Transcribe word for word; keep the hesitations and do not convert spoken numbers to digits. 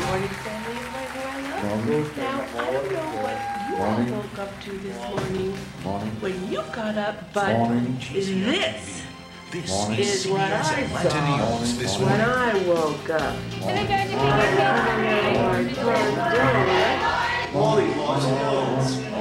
morning, family, everybody who I love. Morning. Now, I don't know what you all Morning. woke up to this morning Morning. when you got up, but Morning. this This Morning. is what I Matinee saw News this when morning. I woke up. Morning. I come in my front door. Morning. Morning.